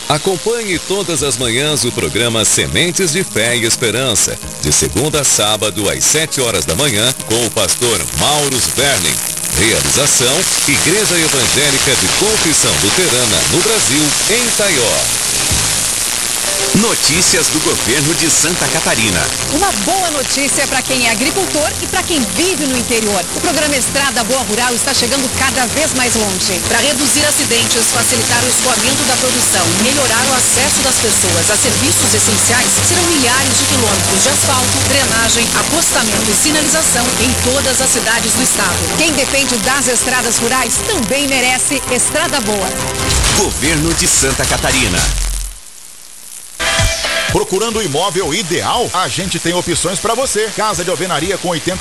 Acompanhe todas as manhãs o programa Sementes de Fé e Esperança, de segunda a sábado às 7 horas da manhã, com o pastor Mauro Sverning. Realização, Igreja Evangélica de Confissão Luterana no Brasil, em Taió. Notícias do governo de Santa Catarina. Uma boa notícia para quem é agricultor e para quem vive no interior. O programa Estrada Boa Rural está chegando cada vez mais longe. Para reduzir acidentes, facilitar o escoamento da produção e melhorar o acesso das pessoas a serviços essenciais, serão milhares de quilômetros de asfalto, drenagem, acostamento e sinalização em todas as cidades do estado. Quem depende das estradas rurais também merece Estrada Boa. Governo de Santa Catarina. Procurando o imóvel ideal? A gente tem opções para você. Casa de alvenaria com 80